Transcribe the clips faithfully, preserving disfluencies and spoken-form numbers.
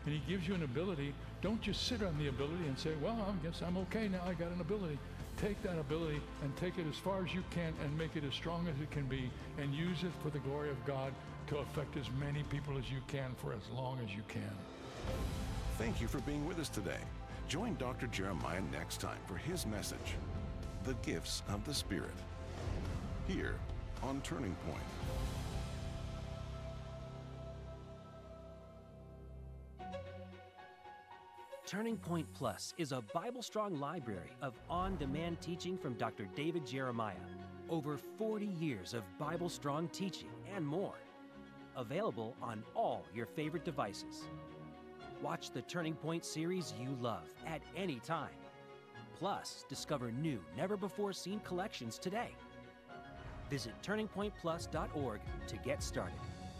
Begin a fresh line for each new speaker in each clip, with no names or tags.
and He gives you an ability, don't just sit on the ability and say, well, I guess I'm okay now, I got an ability. Take that ability and take it as far as you can and make it as strong as it can be and use it for the glory of God to affect as many people as you can for as long as you can.
Thank you for being with us today. Join Doctor Jeremiah next time for his message, The Gifts of the Spirit, here on Turning Point.
Turning Point Plus is a Bible-strong library of on-demand teaching from Doctor David Jeremiah. Over forty years of Bible-strong teaching and more. Available on all your favorite devices. Watch the Turning Point series you love at any time. Plus, discover new, never-before-seen collections today. Visit turning point plus dot org to get started.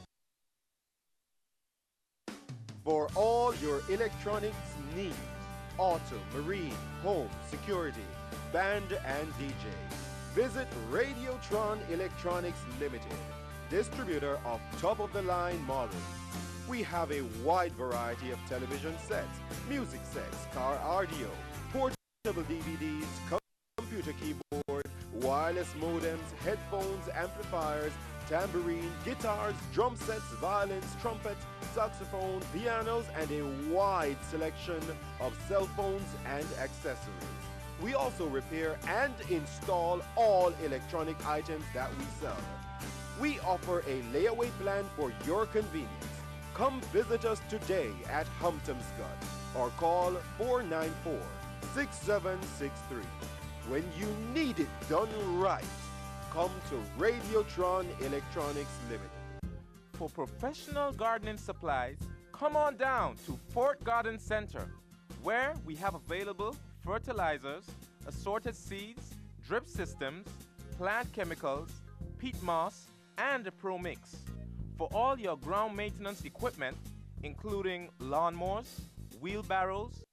For all your electronics needs, auto, marine, home, security, band and D J, visit Radiotron Electronics Limited, distributor of top-of-the-line models. We have a wide variety of television sets, music sets, car audio, portable D V Ds, computer keyboard, wireless modems, headphones, amplifiers, tambourine, guitars, drum sets, violins, trumpets, saxophone, pianos, and a wide selection of cell phones and accessories. We also repair and install all electronic items that we sell. We offer a layaway plan for your convenience. Come visit us today at Humptomscott or call four nine four, six seven six three. When you need it done right, come to Radiotron Electronics Limited.
For professional gardening supplies, come on down to Fort Garden Center, where we have available fertilizers, assorted seeds, drip systems, plant chemicals, peat moss, and a Pro Mix. For all your ground maintenance equipment, including lawnmowers, wheelbarrows.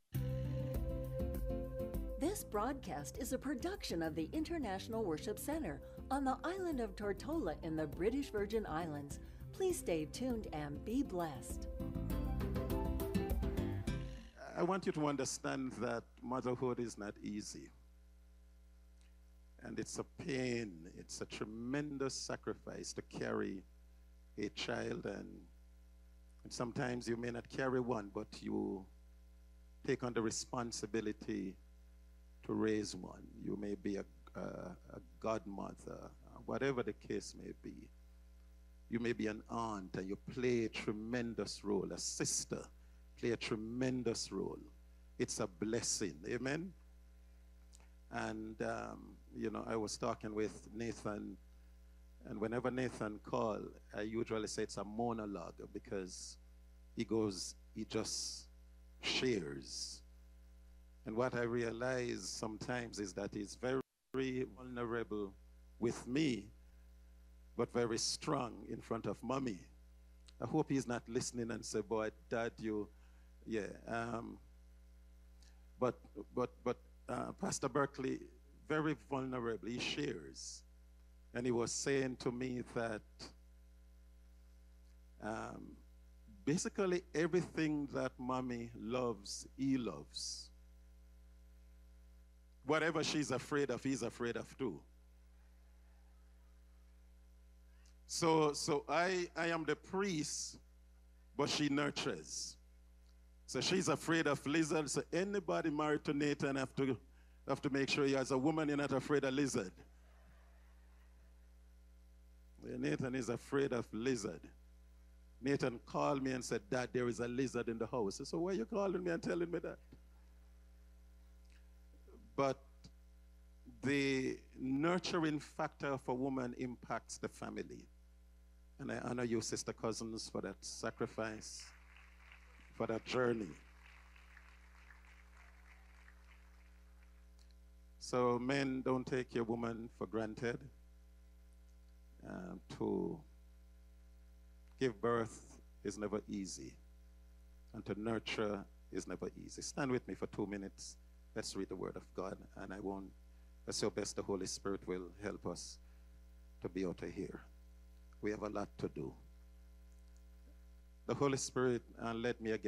This broadcast is a production of the International Worship Center on the island of Tortola in the British Virgin Islands. Please stay tuned and be blessed.
I want you to understand that motherhood is not easy. And it's a pain, it's a tremendous sacrifice to carry a child, and, and sometimes you may not carry one, but you take on the responsibility to raise one. You may be a, a, a godmother, whatever the case may be. You may be an aunt and you play a tremendous role. A sister play a tremendous role. It's a blessing, amen? And, um, you know, I was talking with Nathan, and whenever Nathan calls, I usually say it's a monologue because he goes, he just shares. And what I realize sometimes is that he's very, very vulnerable with me, but very strong in front of mommy. I hope he's not listening and say, boy, dad, you, yeah. Um, but, but, but uh, Pastor Berkeley, very vulnerable, he shares. And he was saying to me that um, basically everything that mommy loves, he loves. Whatever she's afraid of, he's afraid of too. So, so I, I am the priest, but she nurtures. So she's afraid of lizards. So anybody married to Nathan have to, have to make sure you, as a woman, you're not afraid of lizard. Nathan is afraid of lizard. Nathan called me and said, Dad, there is a lizard in the house. I said, why are you calling me and telling me that? But the nurturing factor of a woman impacts the family. And I honor you, Sister Cousins, for that sacrifice, for that journey. So men, don't take your woman for granted. Uh, to give birth is never easy, and to nurture is never easy. Stand with me for two minutes. Let's read the Word of God, and I won't, let's your best the Holy Spirit will help us to be able to hear. We have a lot to do. The Holy Spirit uh, led me again.